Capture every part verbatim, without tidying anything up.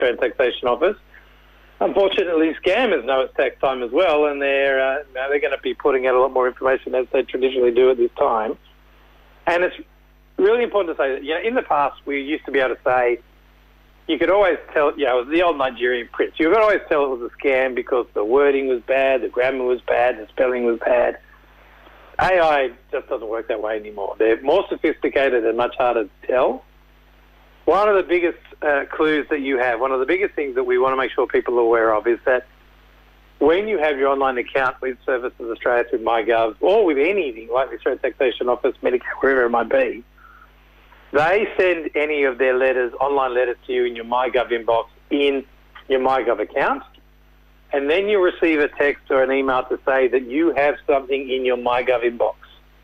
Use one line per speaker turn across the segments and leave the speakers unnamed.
Australian Taxation Office. Unfortunately, scammers know it's tax time as well, and they're uh, now they're going to be putting out a lot more information as they traditionally do at this time. And it's really important to say that, you know, in the past we used to be able to say, you could always tell, you know, it was the old Nigerian prince. You could always tell it was a scam because the wording was bad, the grammar was bad, the spelling was bad. A I just doesn't work that way anymore. They're more sophisticated and much harder to tell. One of the biggest uh, clues that you have, one of the biggest things that we want to make sure people are aware of is that when you have your online account with Services Australia through MyGov or with anything like the Australian Taxation Office, Medicare, wherever it might be, they send any of their letters, online letters to you in your MyGov inbox in your MyGov account, and then you receive a text or an email to say that you have something in your MyGov inbox.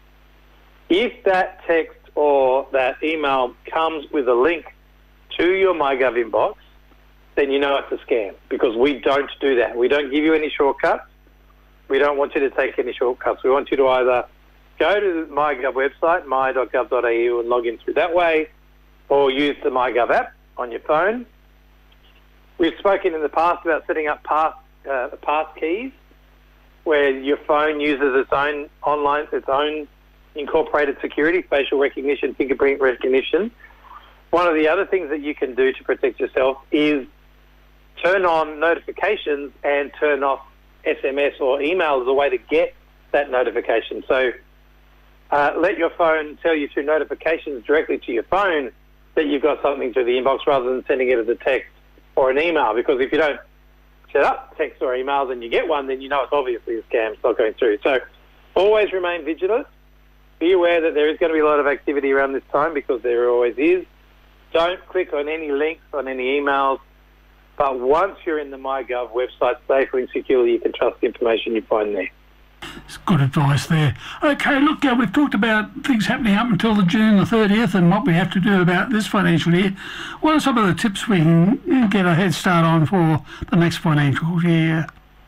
If that text or that email comes with a link to your MyGov inbox, then you know it's a scam, because we don't do that. We don't give you any shortcuts. We don't want you to take any shortcuts. We want you to either go to the MyGov website, my dot gov dot a u, and log in through that way, or use the MyGov app on your phone. We've spoken in the past about setting up pass, uh, pass keys, where your phone uses its own online, its own incorporated security, facial recognition, fingerprint recognition. One of the other things that you can do to protect yourself is turn on notifications and turn off S M S or email as a way to get that notification. So uh, let your phone tell you through notifications directly to your phone that you've got something through the inbox rather than sending it as a text or an email, because if you don't set up text or emails and you get one, then you know it's obviously a scam. It's not going through. So always remain vigilant. Be aware that there is going to be a lot of activity around this time, because there always is. Don't click on any links, on any emails. But once you're in the MyGov website safely and securely, you can trust the information you find there.
It's good advice there. Okay, look, uh, we've talked about things happening up until the June the thirtieth and what we have to do about this financial year. What are some of the tips we can get a head start on for the next financial year?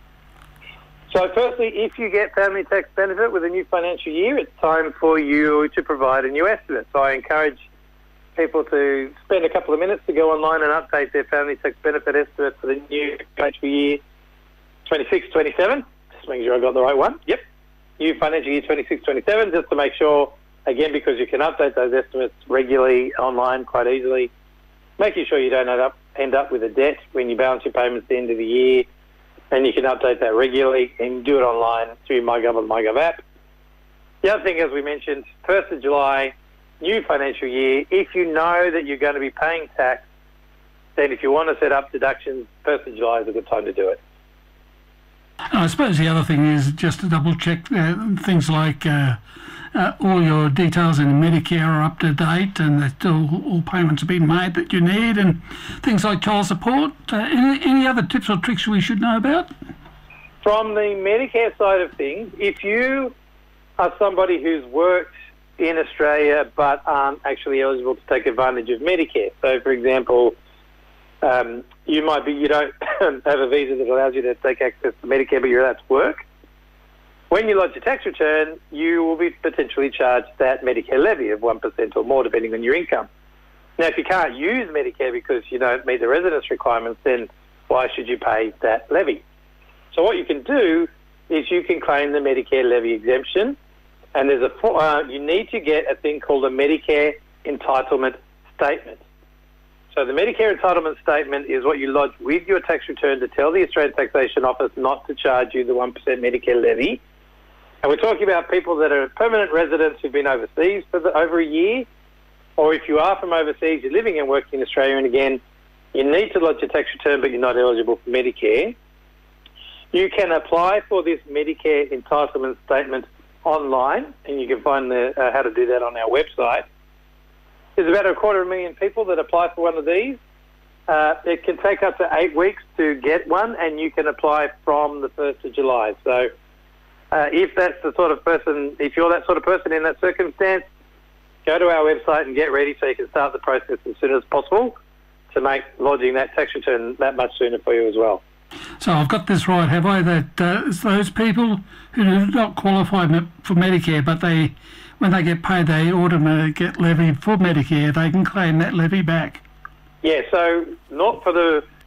So firstly, if you get family tax benefit with a new financial year, it's time for you to provide a new estimate. So I encourage people to spend a couple of minutes to go online and update their family tax benefit estimate for the new financial year twenty-six twenty-seven. Just making sure I got the right one. Yep. New financial year twenty-six twenty-seven, just to make sure, again, because you can update those estimates regularly online quite easily, making sure you don't end up, end up with a debt when you balance your payments at the end of the year, and you can update that regularly and do it online through MyGov and MyGov app. The other thing, as we mentioned, first of July, new financial year, if you know that you're going to be paying tax, then if you want to set up deductions, first of July is a good time to do it.
I suppose the other thing is just to double check uh, things like uh, uh, all your details in Medicare are up to date and that all, all payments have been made that you need, and things like child support. Uh, any, any other tips or tricks we should know about?
From the Medicare side of things, if you are somebody who's worked in Australia but aren't actually eligible to take advantage of Medicare, so for example, um, you might be, you don't have a visa that allows you to take access to Medicare, but you're allowed to work. When you lodge your tax return, you will be potentially charged that Medicare levy of one percent or more, depending on your income. Now, if you can't use Medicare because you don't meet the residence requirements, then why should you pay that levy? So what you can do is you can claim the Medicare levy exemption, and there's a uh, you need to get a thing called a Medicare entitlement statement. So the Medicare entitlement statement is what you lodge with your tax return to tell the Australian Taxation Office not to charge you the one percent Medicare levy. And we're talking about people that are permanent residents who've been overseas for the, over a year, or if you are from overseas, you're living and working in Australia, and again, you need to lodge your tax return, but you're not eligible for Medicare. You can apply for this Medicare entitlement statement online, and you can find the, uh, how to do that on our website. There's about a quarter of a million people that apply for one of these. Uh, it can take up to eight weeks to get one, and you can apply from the first of July. So uh, if that's the sort of person, if you're that sort of person in that circumstance, go to our website and get ready so you can start the process as soon as possible to make lodging that tax return that much sooner for you as well.
So I've got this right, have I, that uh, it's those people who do not qualify for Medicare, but they, when they get paid, they automatically get levied for Medicare, they can claim that levy back?
Yeah, so not for the